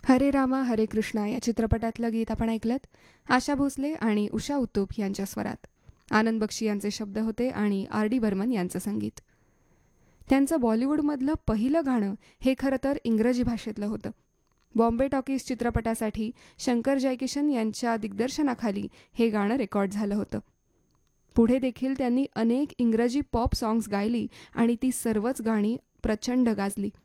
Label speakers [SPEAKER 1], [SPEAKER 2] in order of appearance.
[SPEAKER 1] हरे रामा हरे कृष्णा या चित्रपटातलं गीत आपण ऐकलत. आशा भोसले आणि उषा उत्तुप यांच्या स्वरात. आनंद बक्षी यांचे शब्द होते आणि आर डी बर्मन यांचं संगीत. त्यांचं बॉलिवूडमधलं पहिलं गाणं हे खरं तर इंग्रजी भाषेतलं होतं. बॉम्बे टॉकीज चित्रपटासाठी शंकर जयकिशन यांच्या दिग्दर्शनाखाली हे गाणं रेकॉर्ड झालं होतं. पुढे देखील त्यांनी अनेक इंग्रजी पॉप सॉंग्स गायली आणि ती सर्वच गाणी प्रचंड गाजली.